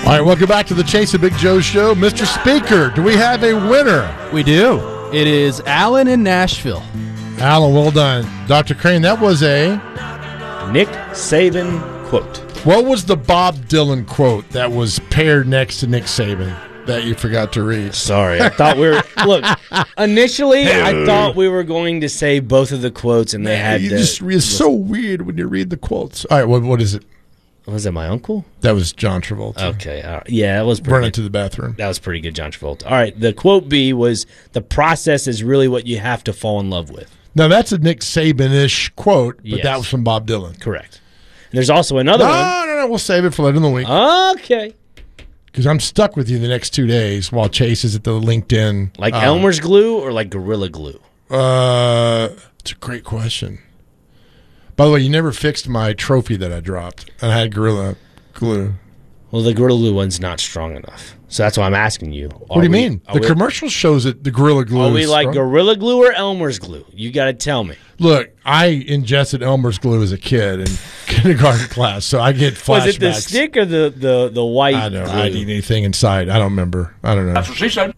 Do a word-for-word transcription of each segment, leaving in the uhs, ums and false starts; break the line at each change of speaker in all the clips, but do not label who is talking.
right, welcome back to the Chase of Big Joe show. Mister Speaker, do we have a winner?
We do. It is Alan in Nashville.
Alan, well done. Doctor Crane, that was a...
Nick Saban quote.
What was the Bob Dylan quote that was paired next to Nick Saban that you forgot to read?
Sorry, I thought we were... Look, initially, I thought we were going to say both of the quotes, and they had
you
to...
Just, it's so weird when you read the quotes. All right, what, what is it?
Was it my uncle?
That was John Travolta.
Okay, all right. Yeah, that was pretty
Running
good.
to the bathroom.
That was pretty good, John Travolta. All right, the quote B was, the process is really what you have to fall in love with.
Now, that's a Nick Saban-ish quote, but
Yes.
that was from Bob Dylan.
Correct. And there's also another
no,
one.
No, no, no, we'll save it for later in the week.
Okay.
Because I'm stuck with you the next two days while Chase is at the LinkedIn.
Like
um,
Elmer's glue or like Gorilla Glue?
Uh, it's a great question. By the way, you never fixed my trophy that I dropped. I had Gorilla Glue.
Well, the Gorilla Glue one's not strong enough. So that's why I'm asking you.
What do you
we,
mean? The
we,
commercial shows it, the Gorilla Glue.
Are we
is
like
strong.
Gorilla Glue or Elmer's glue? You got to tell me.
Look, I ingested Elmer's glue as a kid in kindergarten class, so I get flashbacks.
Was it the stick or the, the, the white
I don't know.
glue?
I didn't eat anything inside. I don't remember. I don't know.
That's what she said.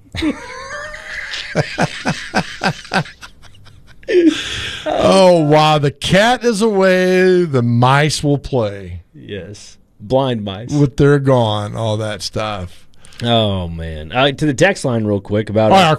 Oh, wow. The cat is away. The mice will play.
Yes. Blind mice.
With their gone, all that stuff.
Oh, man. Uh, to the text line real quick about
All right,
it.
our